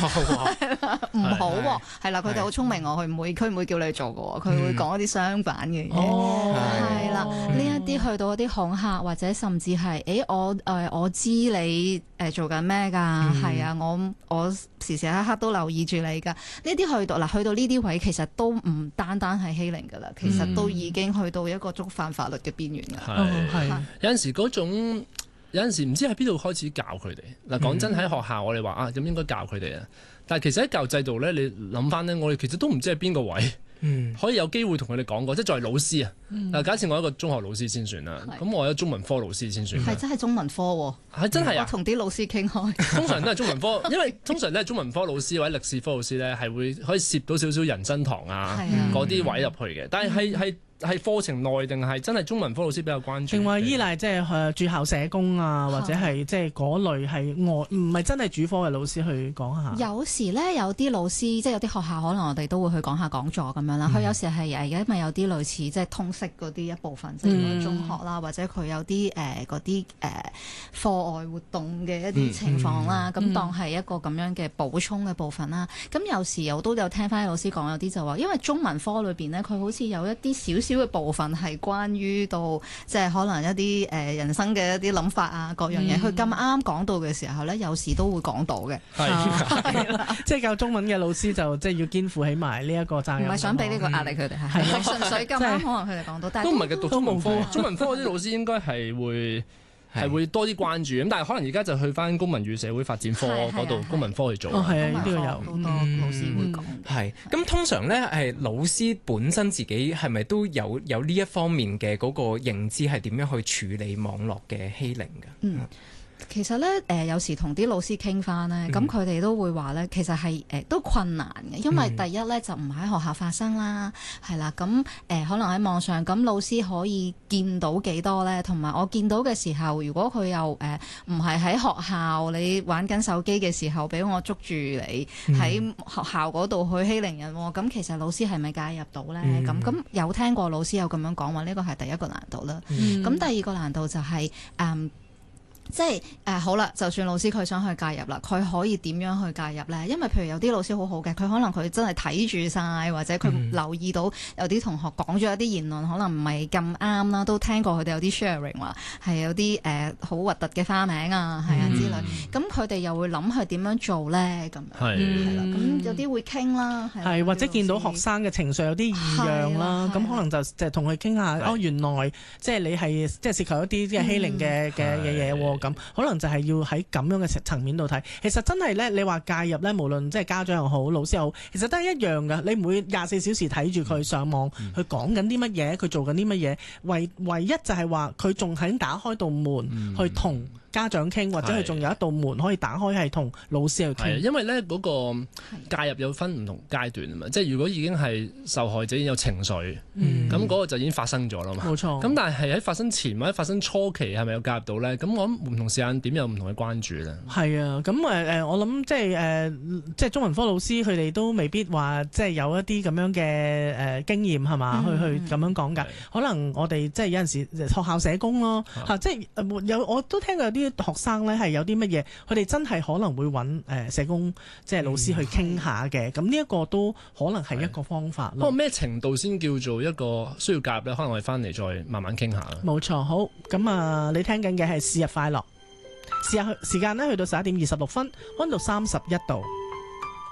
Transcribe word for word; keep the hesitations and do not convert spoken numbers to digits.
唔好喎，係啦，佢哋好聰明喎，佢唔會佢唔會叫你做嘅喎，佢會講一啲相反嘅嘢，係啦，呢一啲去到一啲恐嚇或者甚至係，誒我誒我知你誒做緊咩㗎，係啊，我我時時刻刻都留意住你㗎，呢啲去到嗱去到呢啲位其實都唔單單係欺凌㗎啦，其實都已經去到一個觸犯法律嘅邊緣㗎， 係有陣時嗰種。有陣時唔知喺邊度開始教佢哋嗱，講真喺學校我哋話啊，咁應該教佢哋啊。但係其實喺教育制度咧，你諗翻咧，我哋其實都唔知係邊個位，嗯、可以有機會同佢哋講過，即係作為老師啊。嗱、嗯，假設我係一個中學老師先算啦，咁是我有中文科老師先算。係真係中文科喎， 係真係啊！ 我同啲老師傾開， 通常都係中文科，因為通常都係中文科老師或者歷史科老師咧，係會可以攝到少少人生堂啊嗰啲、啊、位入去嘅，但係係。係課程內定係真係中文科老師比較關注，定話依賴即係駐校社工啊，或者係即係嗰類係外唔係真係主科嘅老師去講下。 有時咧有啲老師即係有啲學校可能我哋都會去講下講座咁樣啦。佢、嗯、有時係誒，因為有啲類似即係通識嗰啲一部分，即係中學啦，或者佢有啲誒嗰啲誒課外活動嘅一啲情況啦，咁、嗯嗯、當係一個咁樣嘅補充嘅部分啦。咁、嗯、有時我都有聽翻啲老師講，有啲就話，因為中文科裏邊咧，佢好似有一啲少少嘅部分係關於到即係可能一啲誒人生嘅一啲諗法啊，各樣嘢，佢咁啱講到嘅時候咧，有時都會講到嘅。係， 即係教中文嘅老師就即係要肩負起埋呢一個責任。 唔係想俾呢個壓力佢哋，係係純粹咁啱可能佢哋講到，但係都唔係嘅。讀中文科，中文科嗰啲老師應該係會。係會多啲關注咁，但係可能而家就去翻公民與社會發展科嗰度，公民科去做。 哦，係啊，呢個有好多老師會講。 係咁，通常咧係老師本身自己係咪都有有呢一方面嘅嗰個認知，係點樣去處理網絡嘅欺凌㗎？ 嗯。其實咧，誒、呃、有時同啲老師傾翻咧，咁佢哋都會話咧，其實係誒、呃、都困難嘅，因為第一咧就唔喺學校發生啦，係啦，咁誒、呃、可能喺網上，咁老師可以見到幾多咧？同埋我見到嘅時候，如果佢又誒唔係喺學校，你玩緊手機嘅時候，俾我捉住你喺學校嗰度去欺凌人，咁其實老師係咪介入到咧？咁咁、嗯、有聽過老師有咁樣講話，呢個係第一個難度啦。咁、嗯、第二個難度就係、是、誒。嗯即係誒、呃、好啦，就算老師佢想去介入啦，佢可以點樣去介入咧？因為譬如有啲老師好好嘅，佢可能佢真係睇住晒，或者佢留意到有啲同學講咗一啲言論，可能唔係咁啱啦，都聽過佢哋有啲 sharing 話係有啲誒好核突嘅花名啊，係啊之類。咁佢哋又會諗佢點樣做咧？咁係係啦，咁有啲會傾啦， 係或者見到學生嘅情緒有啲異樣啦，咁可能就就同佢傾下哦，原來即係你係即係涉及一啲即係欺凌嘅嘅嘅嘢喎。咁可能就係要喺咁樣嘅層面度睇，其實真係咧，你話介入咧，無論即係家長又好，老師又好，其實都係一樣噶。你唔會廿四小時睇住佢上網，佢講緊啲乜嘢，佢做緊啲乜嘢，唯唯一就係話佢仲肯打開道門、嗯、去同家長傾，或者佢仲有一道門可以打開係同老師去傾。 因為咧嗰個介入有分唔同階段啊嘛，即係如果已經係受害者已經有情緒，咁嗰、嗯、個就已經發生咗啦嘛。冇錯。咁但係喺發生前或者發生初期係咪有介入到咧？咁我諗唔同時間點有唔同嘅關注咧。係啊，咁誒誒，我諗即係誒、呃，即係中文科老師佢哋都未必話即係有一啲咁樣嘅誒、呃、經驗係嘛，嗯、去去咁樣講㗎。的可能我哋即係有陣時學校社工咯嚇，啊、即係有我都聽過有啲學生咧係有啲乜嘢，佢哋真係可能會揾誒社工即係老師去傾下嘅。咁呢一個都可能係一個方法咯。不過咩程度先叫做一個需要介入咧？可能我哋翻嚟再慢慢傾下。 冇錯，好咁啊！你聽緊嘅係是日快樂，時日時間咧去到十一點二十六分，溫度三十一度。